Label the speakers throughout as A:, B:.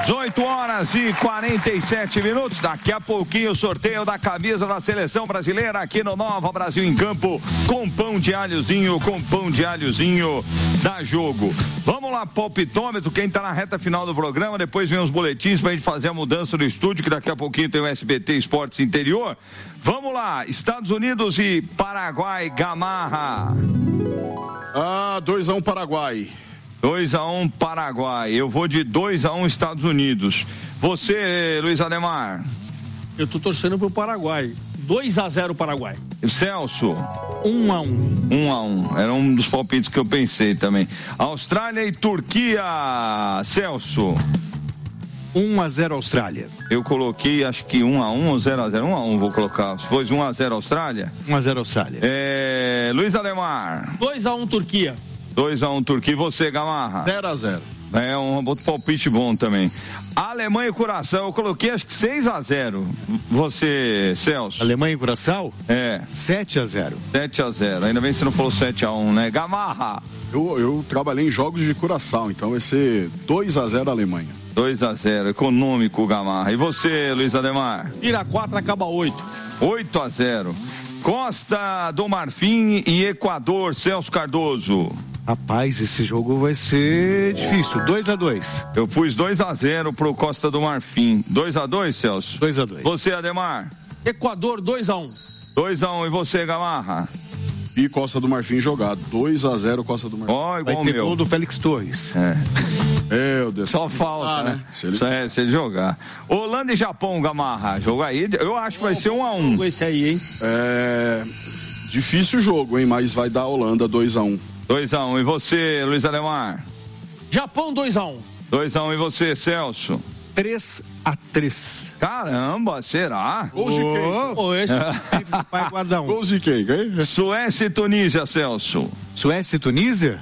A: 18 horas e 47 minutos. Daqui a pouquinho o sorteio da camisa da seleção brasileira aqui no Nova Brasil em Campo, com pão de alhozinho, dá jogo. Vamos lá, palpitômetro, quem tá na reta final do programa, depois vem os boletins pra gente fazer a mudança do estúdio, que daqui a pouquinho tem o SBT Esportes Interior. Vamos lá, Estados Unidos e Paraguai, Gamarra.
B: 2-1 Paraguai.
A: 2-1 Paraguai. Eu vou de 2-1 Estados Unidos. Você, Luiz Ademar?
C: Eu tô torcendo pro Paraguai. 2-0 Paraguai.
A: Celso?
C: 1-1.
A: 1-1. Era um dos palpites que eu pensei também. Austrália e Turquia. Celso?
D: 1-0 Austrália.
A: Eu coloquei, acho que 1-1 ou 0-0. 1-1 vou colocar. Se fosse 1-0 Austrália?
D: 1-0 Austrália.
A: Luiz Ademar?
C: 2-1 Turquia.
A: 2-1 Turquia. E você, Gamarra?
B: 0-0.
A: É um outro palpite bom também. Alemanha e Curaçao, eu coloquei acho que 6-0. Você, Celso?
D: Alemanha e Curaçao?
A: 7-0. 7-0. Ainda bem que você não falou 7-1, né? Gamarra?
B: Eu trabalhei em jogos de Curaçao, então vai ser 2-0 Alemanha.
A: 2-0, econômico, Gamarra. E você, Luiz Ademar?
C: Vira 4, acaba 8.
A: 8-0. Costa do Marfim e Equador, Celso Cardoso.
D: Rapaz, esse jogo vai ser difícil. 2-2.
A: Eu pus 2-0 pro Costa do Marfim. 2-2, Celso?
D: 2-2.
A: Você, Ademar?
C: Equador, 2-1.
A: 2-1. E você, Gamarra?
B: E Costa do Marfim jogar. 2-0 Costa do Marfim.
A: Ó, igual
D: vai ter
A: meu.
D: gol do Félix Torres.
B: Meu Deus.
A: Só falta, né? Se ele jogar. Holanda e Japão, Gamarra. Jogo aí, eu acho que vai ser 1-1.
C: Esse aí, hein?
B: Difícil jogo, hein? Mas vai dar Holanda 2-1.
A: 2-1. E você, Luiz Ademar?
C: Japão, 2-1.
A: 2-1. E você, Celso?
D: 3-3.
A: Caramba, será?
B: Gols de quem?
C: Esse...
D: Vai guardar um.
B: Gols de quem?
A: Suécia e Tunísia, Celso.
D: Suécia e Tunísia?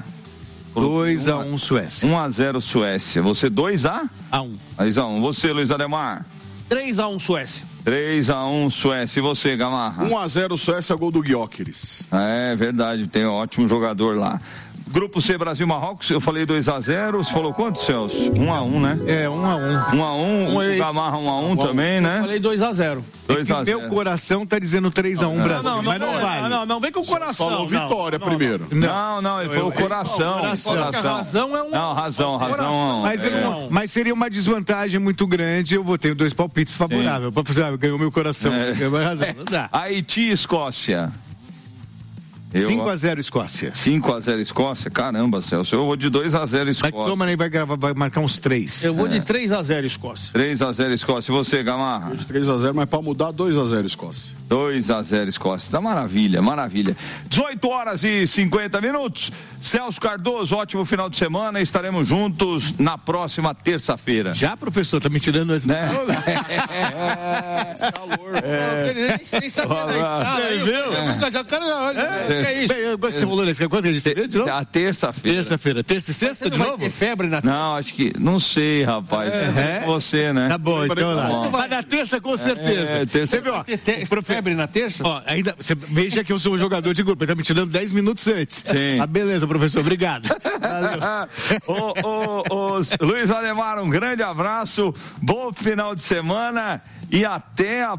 A: 2-1
D: Suécia.
A: 1-0 Suécia. Você 2-1? 2-1. Você, Luiz Ademar?
C: 3-1 Suécia.
A: 3-1 Suécia. E você, Gamarra?
B: 1-0 Suécia, gol do Gyökeres.
A: É verdade, tem um ótimo jogador lá. Grupo C, Brasil e Marrocos, eu falei 2-0, você falou quanto, Celso? 1-1, né?
D: 1-1.
A: 1-1, o Gamarra 1-1 também, né?
C: Eu falei 2-0.
A: 2-0.
D: Meu coração tá dizendo 3-1 Brasil, mas não vale.
C: Não, vem com o coração.
B: Falou vitória primeiro.
A: Não, ele falou o coração.
C: Razão é um...
A: Não, razão.
D: Mas seria uma desvantagem muito grande, eu vou ter 2 palpites favoráveis. Pra fazer, ganhou meu coração. Ganhou minha razão. Não dá.
A: Haiti e Escócia.
D: 5-0 Escócia.
A: 5-0 Escócia? Caramba, Celso. Eu vou de 2-0 Escócia.
D: Vai marcar uns 3.
C: Eu vou de 3-0 Escócia.
A: 3-0 Escócia. E você, Gamarra?
B: Eu de 3-0, mas pra mudar 2-0 Escócia.
A: 2-0 Escócia. Tá maravilha. 18 horas e 50 minutos. Celso Cardoso, ótimo final de semana. Estaremos juntos na próxima terça-feira.
D: Já, professor? Tá me tirando esse...
A: Né?
C: Calor. Nem sabia da estrada.
D: Você viu?
C: O cara já olha.
D: É isso. Quanto você falou nesse? Quanto que a gente teve de novo?
A: A terça-feira.
D: Terça-feira. Terça e sexta de novo?
C: Tem febre na
A: Não, acho que... Não sei, rapaz. Você, né?
D: Tá bom, então lá. Vai na terça, com certeza.
A: Terça.
D: Você viu, ó,
C: febre na terça?
D: Ó, ainda, você veja que eu sou um jogador de grupo. Ele tá me tirando 10 minutos antes.
A: Sim.
D: Beleza, professor. Obrigado.
A: Valeu. Luiz Ademar, um grande abraço. Bom final de semana e até a